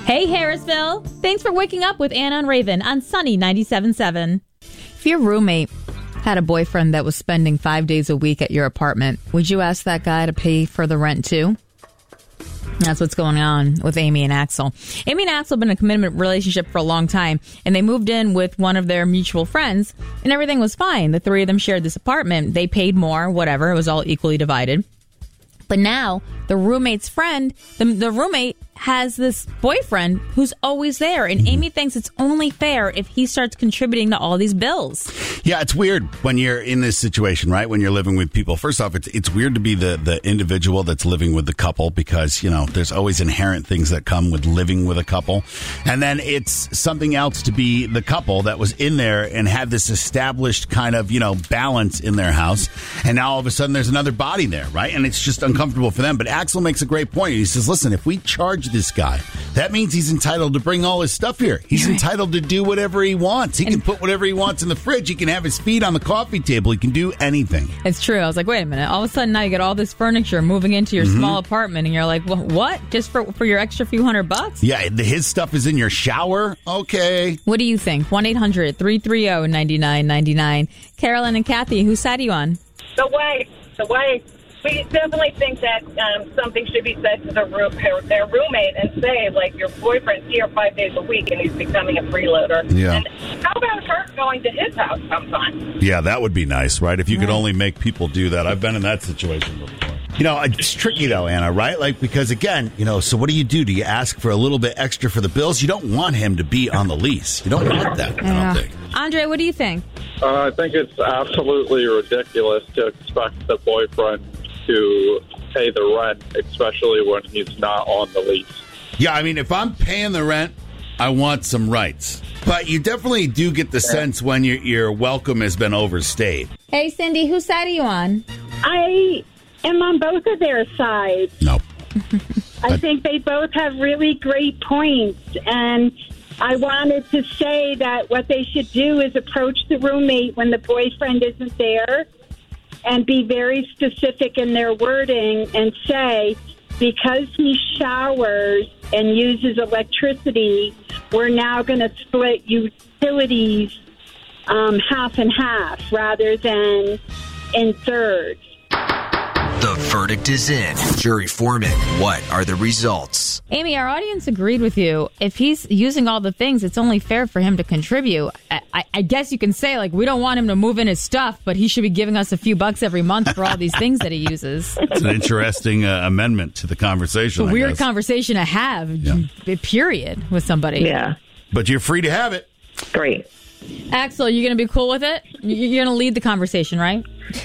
Hey, Harrisville. Thanks for waking up with Anna and Raven on Sunny 97.7. If your roommate had a boyfriend that was spending 5 days a week at your apartment, would you ask that guy to pay for the rent too? That's what's going on with Amy and Axel. Amy and Axel have been in a commitment relationship for a long time, and they moved in with one of their mutual friends, and everything was fine. The three of them shared this apartment. They paid more, whatever. It was all equally divided. But now the roommate's friend, the roommate has this boyfriend who's always there. And Amy thinks it's only fair if he starts contributing to all these bills. Yeah, it's weird when you're in this situation, right? When you're living with people. First off, it's weird to be the individual that's living with the couple because, you know, there's always inherent things that come with living with a couple. And then it's something else to be the couple that was in there and had this established kind of, you know, balance in their house. And now all of a sudden there's another body there, right? And it's just uncomfortable for them. But Axel makes a great point. He says, listen, if we charge this guy, that means he's entitled to bring all his stuff here. He's entitled to do whatever he wants. He can put whatever he wants in the fridge. He can have his feet on the coffee table. He can do anything. It's true. I was like, wait a minute. All of a sudden now you get all this furniture moving into your small apartment and you're like, well, what? Just for your extra few $100? Yeah, his stuff is in your shower? Okay. What do you think? 1-800-330-9999. Carolyn and Kathy, whose side are you on? The way. We definitely think that something should be said to their roommate and say, like, your boyfriend's here 5 days a week and he's becoming a freeloader. Yeah. And how about her going to his house sometime? Yeah, that would be nice, right? If you could only make people do that. I've been in that situation before. You know, it's tricky, though, Anna, right? Like, because, again, you know, so what do? Do you ask for a little bit extra for the bills? You don't want him to be on the lease. You don't want that, I don't think. Andre, what do you think? I think it's absolutely ridiculous to expect the boyfriend to pay the rent, especially when he's not on the lease. Yeah, I mean, if I'm paying the rent, I want some rights. But you definitely do get the sense when your welcome has been overstayed. Hey, Cindy, whose side are you on? I am on both of their sides. No. I think they both have really great points. And I wanted to say that what they should do is approach the roommate when the boyfriend isn't there and be very specific in their wording and say, because he showers and uses electricity, we're now going to split utilities half and half rather than in thirds. The verdict is in. Jury foreman, what are the results? Amy, our audience agreed with you. If he's using all the things, it's only fair for him to contribute. I guess you can say, like, we don't want him to move in his stuff, but he should be giving us a few bucks every month for all these things that he uses. It's an interesting amendment to the conversation. It's a weird conversation to have, period, with somebody. Yeah. But you're free to have it. Great. Axel, you going to be cool with it? You're going to lead the conversation, right?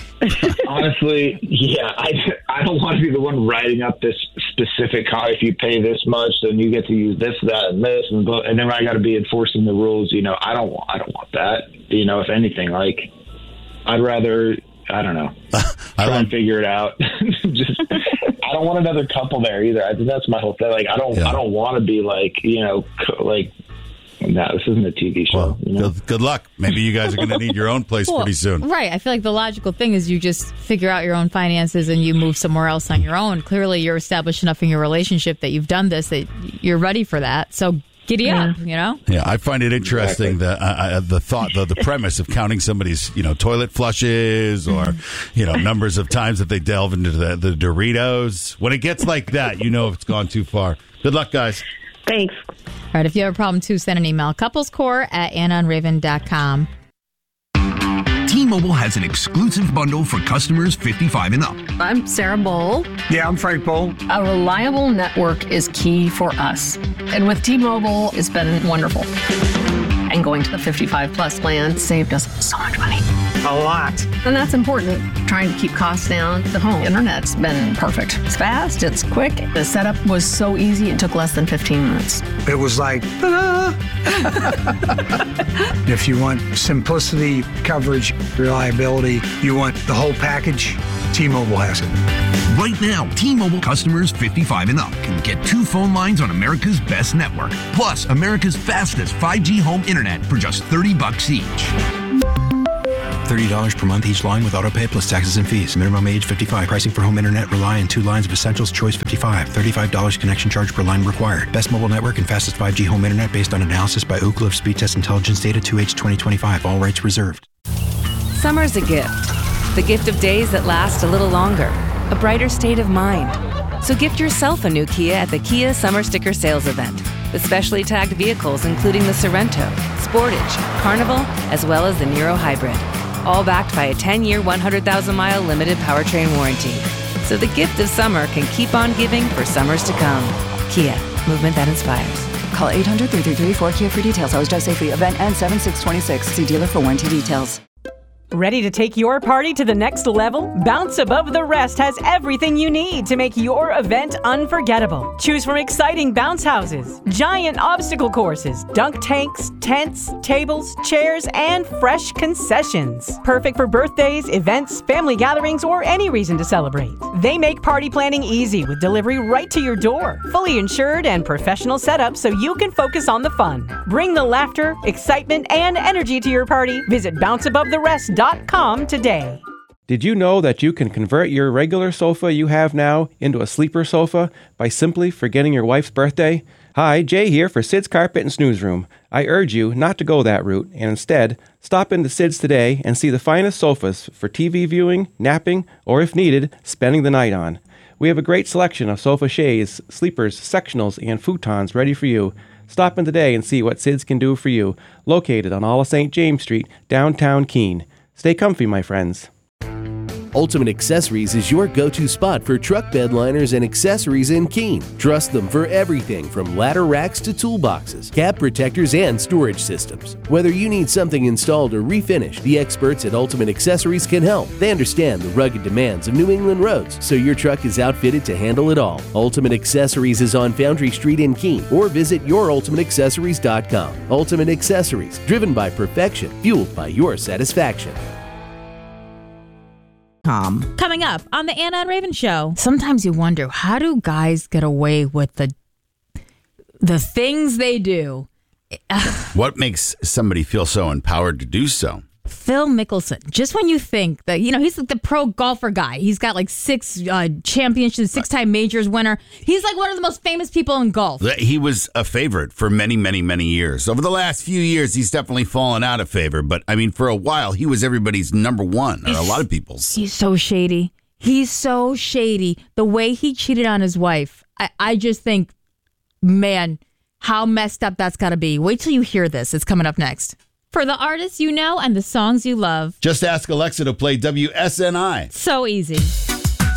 Honestly, yeah. I don't want to be the one writing up this specific if you pay this much, then you get to use this, that, and this, and then I got to be enforcing the rules. You know, I don't want that. You know, if anything, like, I'd rather, I don't know, try and figure it out. Just, I don't want another couple there either. I think that's my whole thing. Like, I don't want to be like, you know, like. No, this isn't a TV show. Well, you know? good luck. Maybe you guys are going to need your own place pretty soon. Right. I feel like the logical thing is you just figure out your own finances and you move somewhere else on your own. Clearly, you're established enough in your relationship that you've done this, that you're ready for that. So giddy up, you know? Yeah, I find it interesting that the premise of counting somebody's, you know, toilet flushes or, you know, numbers of times that they delve into the Doritos. When it gets like that, you know it's gone too far. Good luck, guys. Thanks. All right, if you have a problem, too, send an email. couplescore@AnnaandRaven.com. T-Mobile has an exclusive bundle for customers 55 and up. I'm Sarah Bowl. Yeah, I'm Frank Bowl. A reliable network is key for us. And with T-Mobile, it's been wonderful. And going to the 55-plus plan saved us so much money. A lot. And that's important. Trying to keep costs down. The home internet's been perfect. It's fast. It's quick. The setup was so easy. It took less than 15 minutes. It was like, ta-da! If you want simplicity, coverage, reliability, you want the whole package, T-Mobile has it. Right now, T-Mobile customers 55 and up can get 2 phone lines on America's best network, plus America's fastest 5G home internet for just $30 each. $30 per month each line with autopay plus taxes and fees. Minimum age 55. Pricing for home internet rely on 2 lines of Essentials Choice 55. $35 connection charge per line required. Best mobile network and fastest 5G home internet based on analysis by Ookla of Speed Test Intelligence data 2H 2025. All rights reserved. Summer's a gift. The gift of days that last a little longer. A brighter state of mind. So gift yourself a new Kia at the Kia Summer Sticker Sales Event. With specially tagged vehicles including the Sorrento, Sportage, Carnival, as well as the Niro Hybrid. All backed by a 10-year, 100,000-mile limited powertrain warranty. So the gift of summer can keep on giving for summers to come. Kia, movement that inspires. Call 800-333-4KIA for details. Always drive safely. Event ends 7/6/26. See dealer for warranty details. Ready to take your party to the next level? Bounce Above the Rest has everything you need to make your event unforgettable. Choose from exciting bounce houses, giant obstacle courses, dunk tanks, tents, tables, chairs, and fresh concessions. Perfect for birthdays, events, family gatherings, or any reason to celebrate. They make party planning easy with delivery right to your door. Fully insured and professional setup so you can focus on the fun. Bring the laughter, excitement, and energy to your party. Visit bounceabovetherest.com today. Did you know that you can convert your regular sofa you have now into a sleeper sofa by simply forgetting your wife's birthday? Hi, Jay here for Sid's Carpet and Snooze Room. I urge you not to go that route and instead stop into Sid's today and see the finest sofas for TV viewing, napping, or if needed, spending the night on. We have a great selection of sofa chaise, sleepers, sectionals, and futons ready for you. Stop in today and see what Sid's can do for you. Located on all of St. James Street, downtown Keene. Stay comfy, my friends. Ultimate Accessories is your go-to spot for truck bed liners and accessories in Keene. Trust them for everything from ladder racks to toolboxes, cab protectors, and storage systems. Whether you need something installed or refinished, the experts at Ultimate Accessories can help. They understand the rugged demands of New England roads, so your truck is outfitted to handle it all. Ultimate Accessories is on Foundry Street in Keene, or visit yourultimateaccessories.com. Ultimate Accessories, driven by perfection, fueled by your satisfaction. Coming up on the Anna and Raven Show. Sometimes you wonder, how do guys get away with the things they do? What makes somebody feel so empowered to do so? Phil Mickelson. Just when you think that, he's like the pro golfer guy. He's got like 6 championships, 6-time majors winner. He's like one of the most famous people in golf. He was a favorite for many, many, many years. Over the last few years, he's definitely fallen out of favor. But I mean, for a while, he was everybody's number one, or a lot of people's. He's so shady. He's so shady. The way he cheated on his wife, I just think, man, how messed up that's got to be. Wait till you hear this. It's coming up next. For the artists you know and the songs you love. Just ask Alexa to play WSNI. So easy.